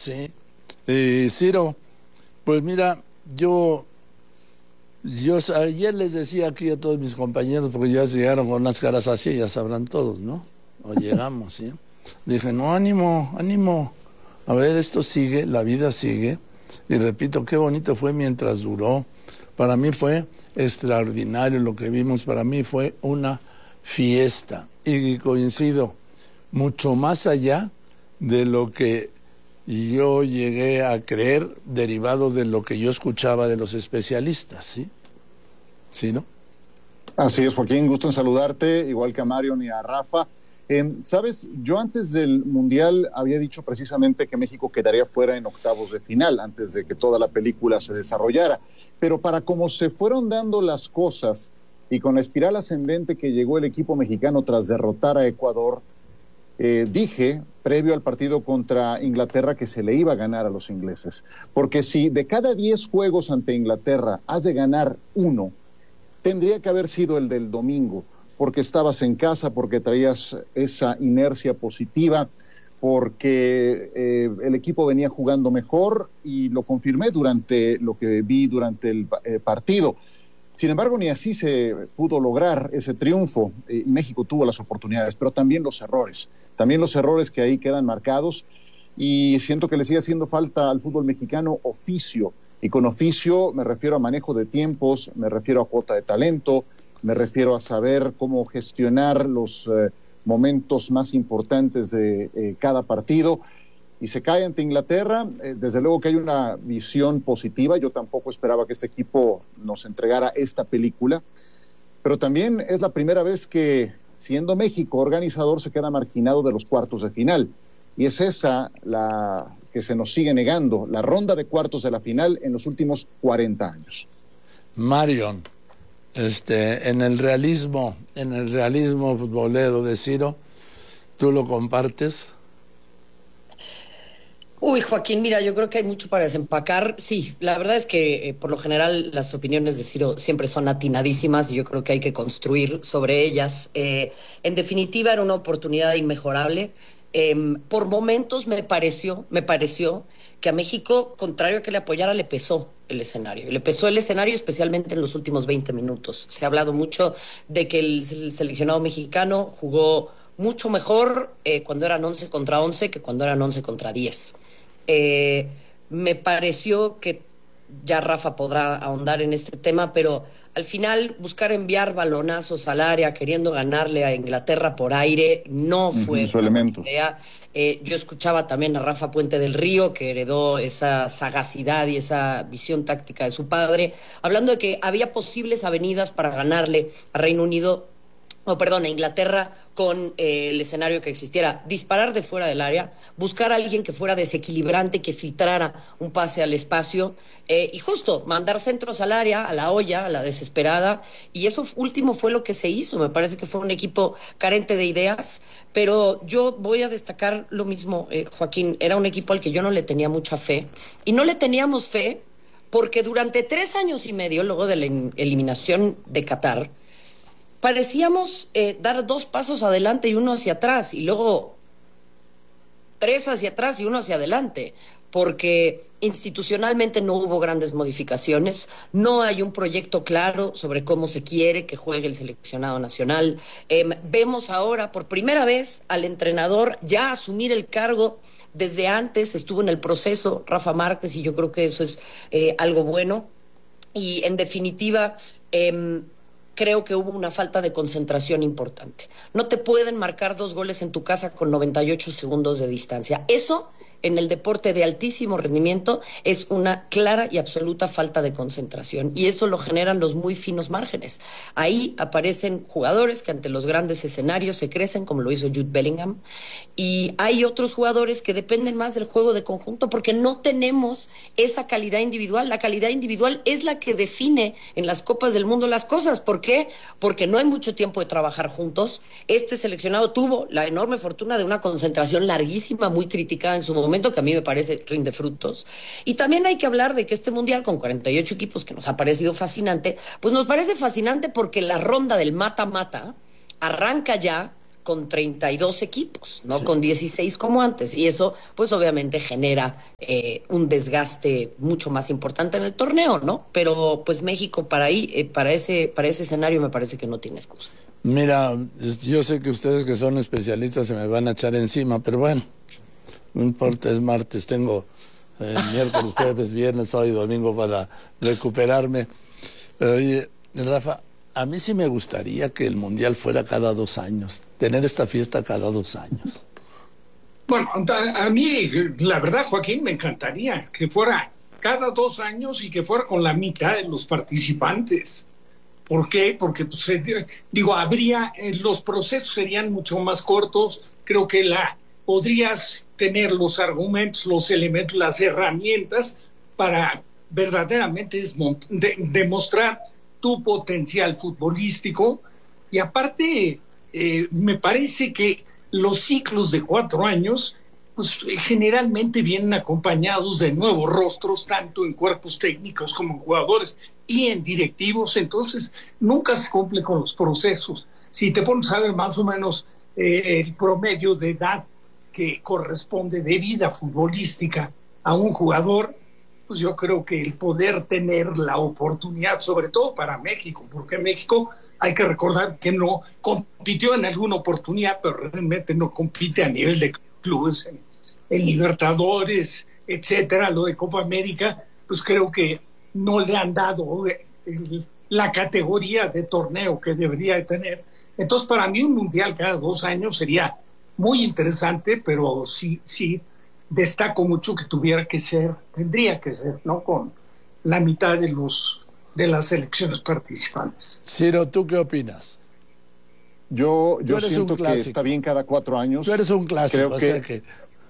Sí. Ciro, pues mira, ayer les decía aquí a todos mis compañeros, porque ya llegaron con unas caras así, ya sabrán todos, ¿no? O llegamos, ¿sí? Dije, no, ánimo, ánimo. A ver, esto sigue, la vida sigue. Y repito, qué bonito fue mientras duró. Para mí fue extraordinario lo que vimos. Para mí fue una fiesta. Y coincido, mucho más allá de lo que yo llegué a creer, derivado de lo que yo escuchaba de los especialistas, ¿sí? ¿Sí, no? Así es, Joaquín, gusto en saludarte, igual que a Mario y a Rafa. Sabes, yo antes del Mundial había dicho precisamente que México quedaría fuera en octavos de final, antes de que toda la película se desarrollara. Pero para cómo se fueron dando las cosas y con la espiral ascendente que llegó el equipo mexicano tras derrotar a Ecuador, dije, previo al partido contra Inglaterra, que se le iba a ganar a los ingleses. Porque si de cada 10 juegos ante Inglaterra has de ganar uno, tendría que haber sido el del domingo, porque estabas en casa, porque traías esa inercia positiva, porque el equipo venía jugando mejor y lo confirmé durante lo que vi durante el partido. Sin embargo, ni así se pudo lograr ese triunfo. México tuvo las oportunidades, pero también los errores que ahí quedan marcados, y siento que le sigue haciendo falta al fútbol mexicano oficio, y con oficio me refiero a manejo de tiempos, me refiero a cuota de talento, me refiero a saber cómo gestionar los momentos más importantes de cada partido. Y se cae ante Inglaterra, desde luego que hay una visión positiva. Yo tampoco esperaba que este equipo nos entregara esta película, pero también es la primera vez que, siendo México organizador, se queda marginado de los cuartos de final, y es esa la que se nos sigue negando, la ronda de cuartos de la final en los últimos 40 años. Marion, en el realismo futbolero de Ciro, ¿tú lo compartes? Uy, Joaquín, mira, yo creo que hay mucho para desempacar. Sí, la verdad es que por lo general las opiniones de Ciro siempre son atinadísimas y yo creo que hay que construir sobre ellas. En definitiva, era una oportunidad inmejorable. Por momentos me pareció que a México, contrario a que le apoyara, le pesó el escenario. Le pesó el escenario especialmente en los últimos 20 minutos. Se ha hablado mucho de que el seleccionado mexicano jugó mucho mejor cuando eran 11 contra 11 que cuando eran 11 contra 10. Me pareció que ya Rafa podrá ahondar en este tema, pero al final buscar enviar balonazos al área queriendo ganarle a Inglaterra por aire no fue una buena idea. Yo escuchaba también a Rafa Puente del Río, que heredó esa sagacidad y esa visión táctica de su padre, hablando de que había posibles avenidas para ganarle a Reino Unido, a Inglaterra, con el escenario que existiera: disparar de fuera del área, buscar a alguien que fuera desequilibrante, que filtrara un pase al espacio, y justo mandar centros al área, a la olla, a la desesperada, y eso último fue lo que se hizo. Me parece que fue un equipo carente de ideas, pero yo voy a destacar lo mismo, Joaquín. Era un equipo al que yo no le tenía mucha fe, y no le teníamos fe porque durante 3 años y medio, luego de la eliminación de Qatar, parecíamos dar 2 pasos adelante y 1 hacia atrás, y luego 3 hacia atrás y 1 hacia adelante, porque institucionalmente no hubo grandes modificaciones, no hay un proyecto claro sobre cómo se quiere que juegue el seleccionado nacional. Vemos ahora por primera vez al entrenador ya asumir el cargo. Desde antes estuvo en el proceso Rafa Márquez, y yo creo que eso es algo bueno. Y en definitiva, creo que hubo una falta de concentración importante. No te pueden marcar 2 goles en tu casa con 98 segundos de distancia. Eso, en el deporte de altísimo rendimiento, es una clara y absoluta falta de concentración, y eso lo generan los muy finos márgenes. Ahí aparecen jugadores que ante los grandes escenarios se crecen, como lo hizo Jude Bellingham, y hay otros jugadores que dependen más del juego de conjunto porque no tenemos esa calidad individual. La calidad individual es la que define en las Copas del Mundo las cosas. ¿Por qué? Porque no hay mucho tiempo de trabajar juntos. Este seleccionado tuvo la enorme fortuna de una concentración larguísima, muy criticada en su momento, que a mí me parece rinde frutos. Y también hay que hablar de que este mundial, con 48 equipos, que nos ha parecido fascinante, pues nos parece fascinante porque la ronda del mata-mata arranca ya con 32 equipos, no con 16 como antes. Y eso, pues obviamente genera un desgaste mucho más importante en el torneo, ¿no? Pero pues México para ahí, para ese escenario me parece que no tiene excusa. Mira, yo sé que ustedes que son especialistas se me van a echar encima, pero bueno, no importa, es martes, tengo miércoles, jueves, viernes, sábado y domingo para recuperarme. Oye, Rafa, a mí sí me gustaría que el Mundial fuera cada 2 años, tener esta fiesta cada 2 años. Bueno, a mí, la verdad, Joaquín, me encantaría que fuera cada 2 años y que fuera con la mitad de los participantes. ¿Por qué? Porque, pues, digo, los procesos serían mucho más cortos. Creo que podrías tener los argumentos, los elementos, las herramientas para verdaderamente demostrar tu potencial futbolístico. Y aparte, me parece que los ciclos de 4 años pues generalmente vienen acompañados de nuevos rostros, tanto en cuerpos técnicos como en jugadores y en directivos. Entonces nunca se cumple con los procesos. Si te pones a ver más o menos el promedio de edad que corresponde de vida futbolística a un jugador, pues yo creo que el poder tener la oportunidad, sobre todo para México, porque México hay que recordar que no compitió en alguna oportunidad, pero realmente no compite a nivel de clubes en Libertadores, etcétera. Lo de Copa América, pues creo que no le han dado la categoría de torneo que debería de tener. Entonces, para mí un mundial cada 2 años sería muy interesante, pero sí destaco mucho que tendría que ser, ¿no? Con la mitad de las selecciones participantes. Ciro, ¿tú qué opinas? Yo siento que está bien cada 4 años. Tú eres un clásico, creo que...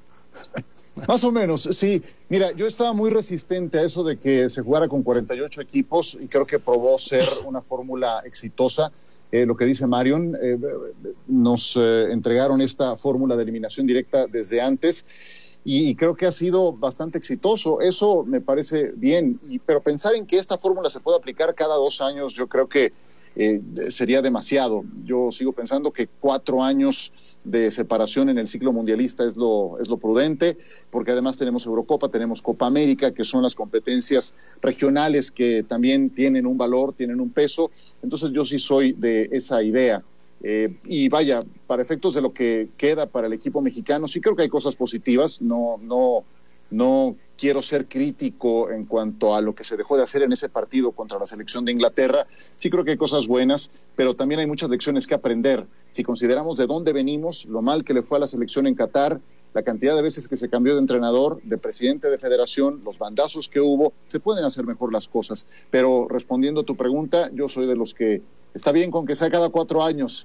Más o menos, sí. Mira, yo estaba muy resistente a eso de que se jugara con 48 equipos y creo que probó ser una fórmula exitosa. Lo que dice Marion, nos entregaron esta fórmula de eliminación directa desde antes y creo que ha sido bastante exitoso. Eso me parece bien, pero pensar en que esta fórmula se puede aplicar cada 2 años, yo creo que sería demasiado. Yo sigo pensando que 4 años de separación en el ciclo mundialista es lo prudente, porque además tenemos Eurocopa, tenemos Copa América, que son las competencias regionales que también tienen un valor, tienen un peso. Entonces yo sí soy de esa idea. Y vaya, para efectos de lo que queda para el equipo mexicano, sí creo que hay cosas positivas. No quiero ser crítico en cuanto a lo que se dejó de hacer en ese partido contra la selección de Inglaterra. Sí creo que hay cosas buenas, pero también hay muchas lecciones que aprender. Si consideramos de dónde venimos, lo mal que le fue a la selección en Qatar, la cantidad de veces que se cambió de entrenador, de presidente de federación, los bandazos que hubo, se pueden hacer mejor las cosas. Pero respondiendo a tu pregunta, yo soy de los que está bien con que sea cada 4 años.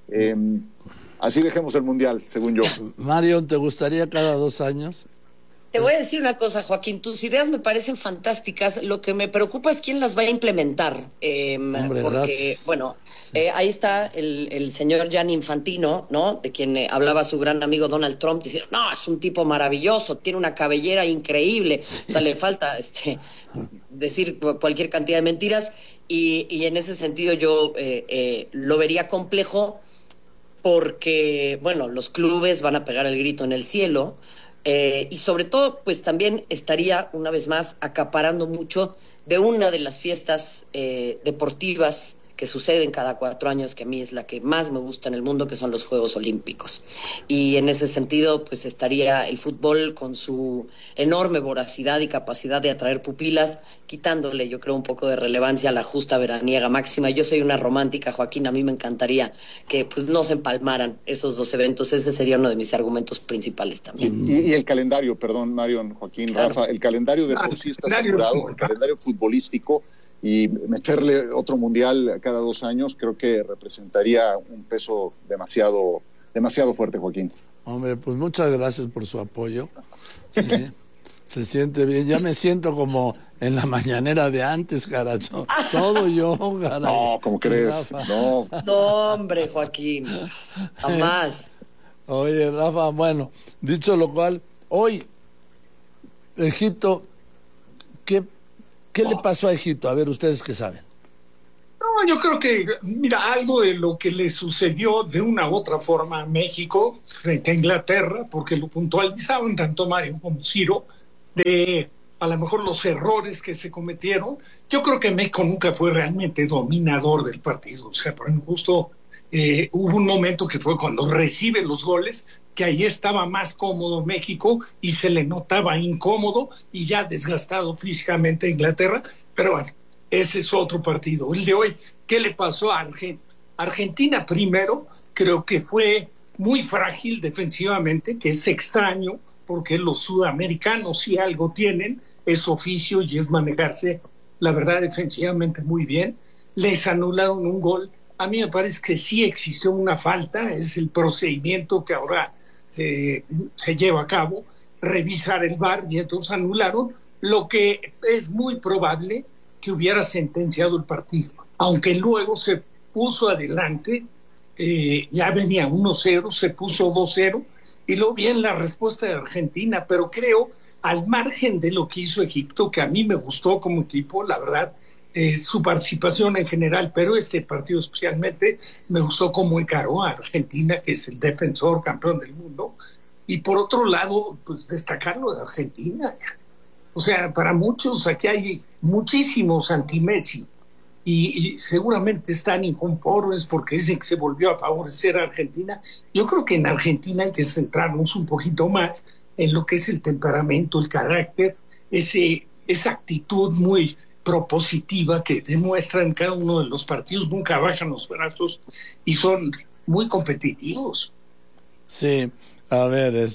Así dejemos el Mundial, según yo. Marion, ¿te gustaría cada 2 años? Te voy a decir una cosa, Joaquín, tus ideas me parecen fantásticas, lo que me preocupa es quién las va a implementar, Hombre, porque, gracias. bueno, ahí está el señor Gianni Infantino, ¿no? De quien hablaba su gran amigo Donald Trump, diciendo, no, es un tipo maravilloso, tiene una cabellera increíble, o sea, le falta decir cualquier cantidad de mentiras, y en ese sentido yo lo vería complejo, porque, bueno, los clubes van a pegar el grito en el cielo, y sobre todo, pues también estaría, una vez más, acaparando mucho de una de las fiestas deportivas que suceden cada 4 años, que a mí es la que más me gusta en el mundo, que son los Juegos Olímpicos. Y en ese sentido, pues estaría el fútbol con su enorme voracidad y capacidad de atraer pupilas, quitándole, yo creo, un poco de relevancia a la justa veraniega máxima. Yo soy una romántica, Joaquín, a mí me encantaría que pues no se empalmaran esos 2 eventos. Ese sería uno de mis argumentos principales también. Y el calendario, perdón, Marion, Joaquín, Claro. Rafa, el calendario de por sí está saturado, el calendario futbolístico, y meterle otro mundial cada 2 años creo que representaría un peso demasiado fuerte, Joaquín. Hombre, pues muchas gracias por su apoyo. Sí, se siente bien. Ya me siento como en la mañanera de antes, caracho. Todo yo, caray. No, ¿cómo crees? Rafa. No. No, hombre, Joaquín, jamás. Oye, Rafa, bueno, dicho lo cual, hoy, Egipto, ¿qué le pasó a Egipto? A ver, ustedes qué saben. No, yo creo que, mira, algo de lo que le sucedió de una u otra forma a México frente a Inglaterra, porque lo puntualizaban tanto Mario como Ciro, de a lo mejor los errores que se cometieron. Yo creo que México nunca fue realmente dominador del partido. O sea, por ejemplo, justo hubo un momento que fue cuando recibe los goles, que ahí estaba más cómodo México y se le notaba incómodo y ya desgastado físicamente a Inglaterra. Pero bueno, ese es otro partido. El de hoy, ¿qué le pasó a Argentina? Argentina primero, creo que fue muy frágil defensivamente, que es extraño, porque los sudamericanos si algo tienen, es oficio y es manejarse, la verdad, defensivamente muy bien. Les anularon un gol. A mí me parece que sí existió una falta, es el procedimiento que ahora se lleva a cabo, revisar el VAR, y entonces anularon, lo que es muy probable que hubiera sentenciado el partido, aunque luego se puso adelante, ya venía 1-0, se puso 2-0, y luego viene la respuesta de Argentina, pero creo, al margen de lo que hizo Egipto, que a mí me gustó como equipo, la verdad, su participación en general, pero este partido especialmente me gustó cómo encaró a Argentina, que es el defensor campeón del mundo, y por otro lado, pues destacar lo de Argentina. O sea, para muchos aquí hay muchísimos anti-Messi y seguramente están inconformes porque dicen que se volvió a favorecer a Argentina. Yo creo que en Argentina hay que centrarnos un poquito más en lo que es el temperamento, el carácter, esa actitud muy propositiva que demuestra en cada uno de los partidos. Nunca bajan los brazos y son muy competitivos. Sí, a ver,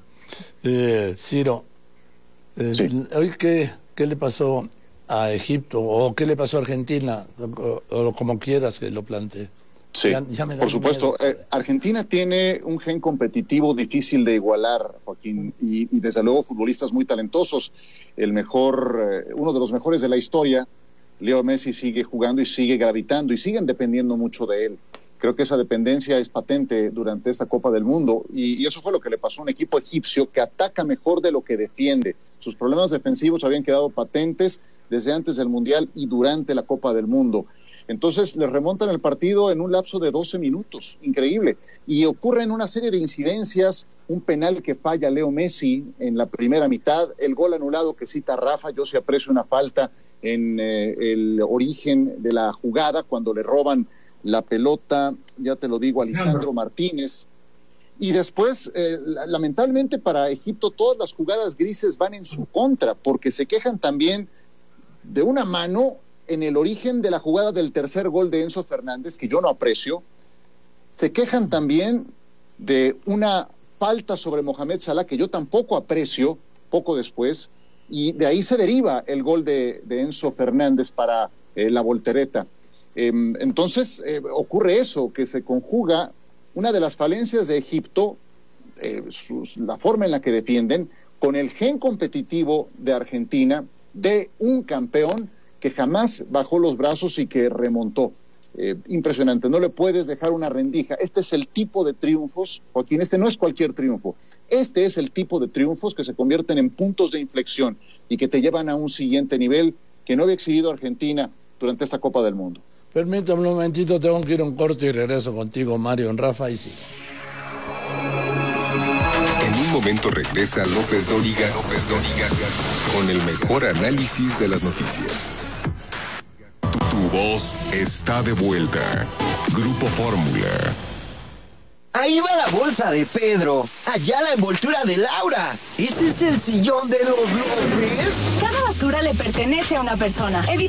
Ciro, Sí. hoy ¿qué le pasó a Egipto o qué le pasó a Argentina, o como quieras que lo plantee? Sí, Ya me da por supuesto. miedo. Argentina tiene un gen competitivo difícil de igualar, Joaquín, y desde luego futbolistas muy talentosos. Uno de los mejores de la historia, Leo Messi, sigue jugando y sigue gravitando y siguen dependiendo mucho de él. Creo que esa dependencia es patente durante esta Copa del Mundo y eso fue lo que le pasó a un equipo egipcio que ataca mejor de lo que defiende. Sus problemas defensivos habían quedado patentes desde antes del Mundial y durante la Copa del Mundo. Entonces le remontan el partido en un lapso de 12 minutos, increíble. Y ocurren una serie de incidencias, un penal que falla Leo Messi en la primera mitad, el gol anulado que cita Rafa, yo sí aprecio una falta en el origen de la jugada, cuando le roban la pelota, ya te lo digo, a Lisandro Martínez. Y después, lamentablemente para Egipto, todas las jugadas grises van en su contra, porque se quejan también de una mano en el origen de la jugada del tercer gol de Enzo Fernández, que yo no aprecio. Se quejan también de una falta sobre Mohamed Salah, que yo tampoco aprecio, poco después, y de ahí se deriva el gol de Enzo Fernández para la voltereta. Entonces ocurre eso, que se conjuga una de las falencias de Egipto, la forma en la que defienden, con el gen competitivo de Argentina, de un campeón que jamás bajó los brazos y que remontó. Impresionante, no le puedes dejar una rendija. Este es el tipo de triunfos, Joaquín, este no es cualquier triunfo, este es el tipo de triunfos que se convierten en puntos de inflexión y que te llevan a un siguiente nivel que no había exhibido Argentina durante esta Copa del Mundo. Permítame un momentito, tengo que ir a un corte y regreso contigo, Mario, en Rafa y sí. En un momento regresa López Dóriga con el mejor análisis de las noticias. Tu voz está de vuelta. Grupo Fórmula. Ahí va la bolsa de Pedro. Allá la envoltura de Laura. ¿Ese es el sillón de los López? Cada basura le pertenece a una persona. Evita